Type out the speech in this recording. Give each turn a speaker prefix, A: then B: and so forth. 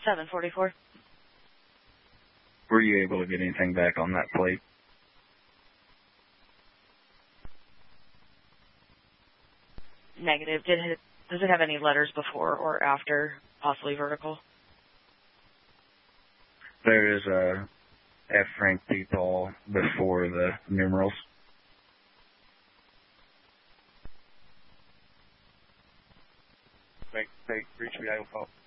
A: 744.
B: Were you able to get anything back on that plate?
A: Negative. Does it have any letters before or after, possibly vertical?
B: There is a F. Frank P. Paul before the numerals.
C: Reach me, I will call.